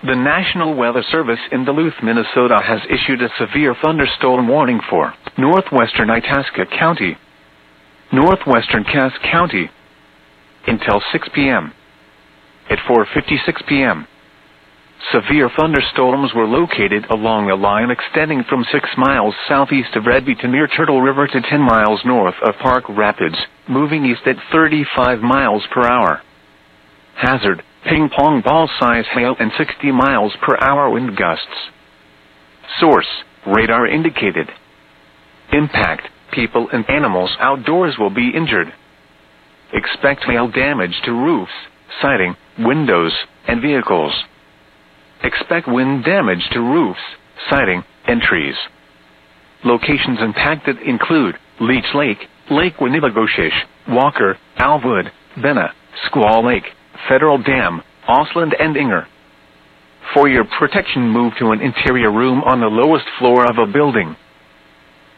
The National Weather Service in Duluth, Minnesota has issued a severe thunderstorm warning for northwestern Itasca County, northwestern Cass County, until 6 p.m. At 4:56 p.m., severe thunderstorms were located along a line extending from 6 miles southeast of Red Butte near Turtle River to 10 miles north of Park Rapids, moving east at 35 miles per hour. Hazard: ping pong ball size hail and 60 miles per hour wind gusts. Source: radar indicated. Impact: people and animals outdoors will be injured. Expect hail damage to roofs, siding, windows, and vehicles. Expect wind damage to roofs, siding, and trees. Locations impacted include Leech Lake, Lake Winnibigoshish, Walker, Alwood, Benna, Squaw Lake, Federal Dam, Osland, and Inger. For your protection, move to an interior room on the lowest floor of a building.